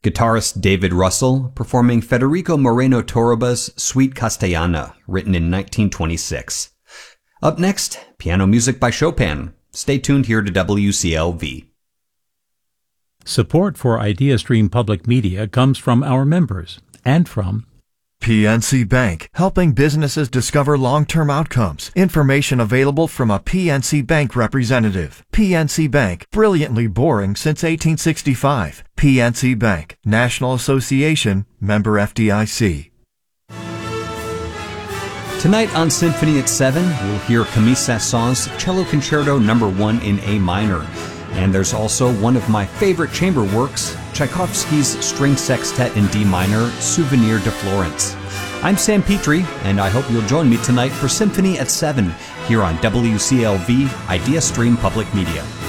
Guitarist David Russell performing Federico Moreno Torroba's Suite Castellana, written in 1926. Up next, piano music by Chopin. Stay tuned here to WCLV. Support for IdeaStream Public Media comes from our members and from PNC Bank, helping businesses discover long-term outcomes. Information available from a PNC Bank representative. PNC Bank, brilliantly boring since 1865. PNC Bank, National Association, member FDIC. Tonight on Symphony at 7, we'll hear Camille Saint-Saëns' Cello Concerto No. 1 in A minor. And there's also one of my favorite chamber works, Tchaikovsky's String Sextet in D minor, Souvenir de Florence. I'm Sam Petrie, and I hope you'll join me tonight for Symphony at 7 here on WCLV IdeaStream Public Media.